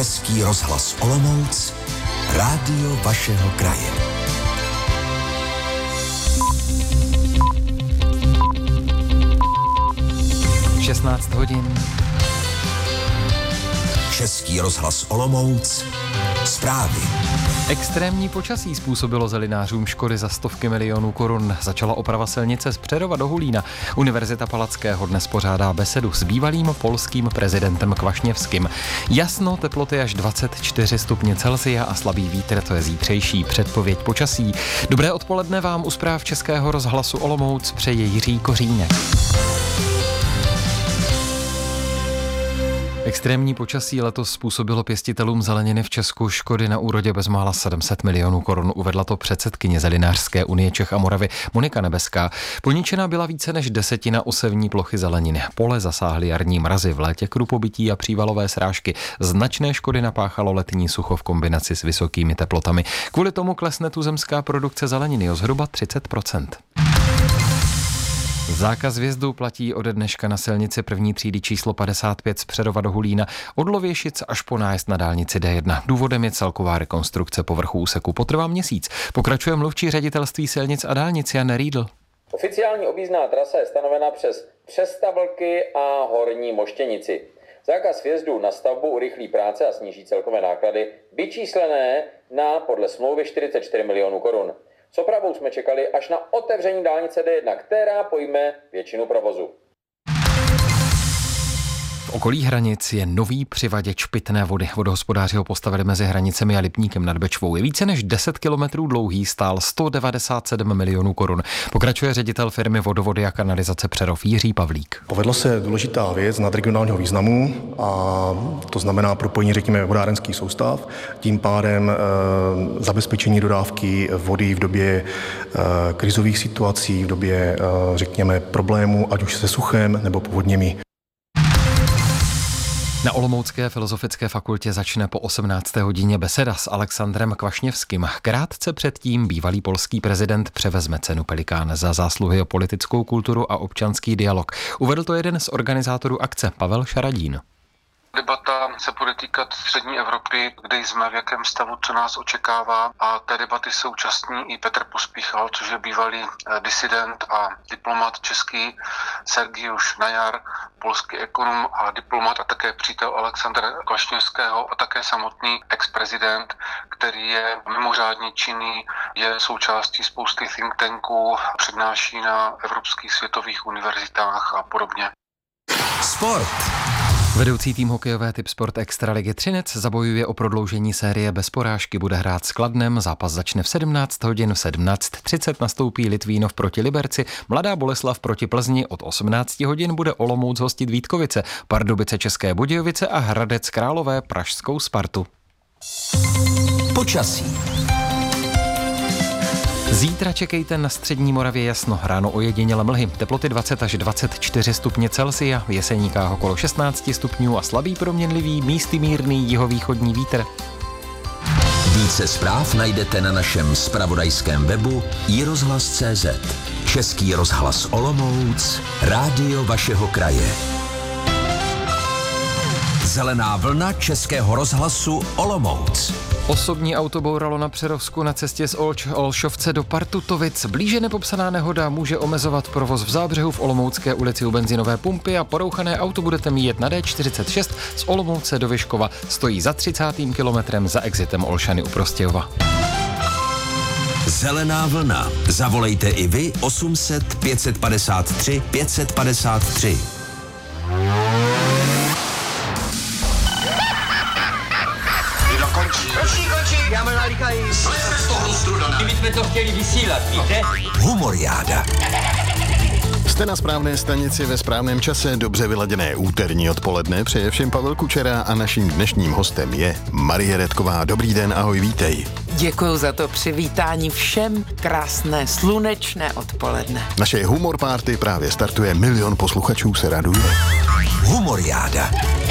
Český rozhlas Olomouc, rádio vašeho kraje. hodin. Český rozhlas Olomouc, zprávy. Extrémní počasí způsobilo zelinářům škody za stovky milionů korun. Začala oprava silnice z Přerova do Hulína. Univerzita Palackého dnes pořádá besedu s bývalým polským prezidentem Kvašněvským. Jasno, teploty až 24 stupně Celsia a slabý vítr, to je zítřejší předpověď počasí. Dobré odpoledne vám u zpráv Českého rozhlasu Olomouc přeje Jiří Kořínek. Extrémní počasí letos způsobilo pěstitelům zeleniny v Česku škody na úrodě bezmála 700 milionů korun, uvedla to předsedkyně Zelinářské unie Čech a Moravy Monika Nebeská. Poničena byla více než 1/10 osevní plochy zeleniny. Pole zasáhly jarní mrazy, v létě krupobytí a přívalové srážky. Značné škody napáchalo letní sucho v kombinaci s vysokými teplotami. Kvůli tomu klesne tuzemská produkce zeleniny o zhruba 30%. Zákaz vjezdu platí ode dneška na silnici první třídy číslo 55 z Přerova do Hulína od Lověšic až po nájezd na dálnici D1. Důvodem je celková rekonstrukce povrchu úseku. Potrvá měsíc. Pokračuje mluvčí ředitelství silnic a dálnic Jan Riedl. Oficiální objízdná trasa je stanovena přes Přestavlky a Horní Moštěnici. Zákaz vjezdu na stavbu urychlí práce a sníží celkové náklady, vyčíslené na podle smlouvy 44 milionů korun. S opravou jsme čekali až na otevření dálnice D1, která pojme většinu provozu. V okolí hranic je nový přivaděč pitné vody. Vodohospodáři ho postavili mezi Hranicemi a Lipníkem nad Bečvou. Je více než 10 kilometrů dlouhý, stál 197 milionů korun. Pokračuje ředitel firmy Vodovody a kanalizace Přerov Jiří Pavlík. Povedla se důležitá věc nadregionálního významu, a to znamená propojení, řekněme, vodárenských soustav, tím pádem zabezpečení dodávky vody v době krizových situací, v době, řekněme, problémů, ať už se suchem nebo povodněmi. Na Olomoucké filozofické fakultě začne po 18. hodině beseda s Alexandrem Kvašněvským. Krátce předtím bývalý polský prezident převezme cenu Pelikán za zásluhy o politickou kulturu a občanský dialog. Uvedl to jeden z organizátorů akce, Pavel Šaradín. Debata se bude týkat střední Evropy, kde jsme, v jakém stavu, co nás očekává, a té debaty se účastní i Petr Pospíchal, což je bývalý disident a diplomat český, Sergiuš Najar, polský ekonom a diplomat a také přítel Alexandra Kvašněvského a také samotný ex-prezident, který je mimořádně činný, je součástí spousty think tanků, přednáší na evropských světových univerzitách a podobně. Sport. Vedoucí tým hokejové Typ Sport Extraligy Třinec zabojuje o prodloužení série bez porážky. Bude hrát s Kladnem, zápas začne v 17 hodin, v 17:30 nastoupí Litvínov proti Liberci, Mladá Boleslav proti Plzni, od 18 hodin bude Olomouc hostit Vítkovice, Pardubice České Budějovice a Hradec Králové pražskou Spartu. Počasí. Zítra čekejte na střední Moravě jasno, ráno ojediněle mlhy, teploty 20 až 24 stupně Celsia, v Jeseníkách okolo 16 stupňů a slabý proměnlivý, místy mírný jihovýchodní vítr. Více zpráv najdete na našem zpravodajském webu iRozhlas.cz. Český rozhlas Olomouc, rádio vašeho kraje. Zelená vlna Českého rozhlasu Olomouc. Osobní auto bouralo na Přerovsku na cestě z Olšovce do Partutovic. Blíže nepopsaná nehoda může omezovat provoz v Zábřehu v Olomoucké ulici u benzinové pumpy a porouchané auto budete mít na D46 z Olomouce do Vyškova. Stojí za 30. kilometrem za exitem Olšany u Prostějova. Zelená vlna. Zavolejte i vy 800 553 553. Končí, já mám nalíkají. My jsme to chtěli vysílat, víte? Humoriáda. Jste na správné stanici ve správném čase, dobře vyladěné úterní odpoledne, přeje všem Pavel Kučera a naším dnešním hostem je Marie Redková. Dobrý den, ahoj, vítej. Děkuji za to přivítání, všem krásné slunečné odpoledne. Naše humor party právě startuje, 1 milion posluchačů se raduje. Humoriáda.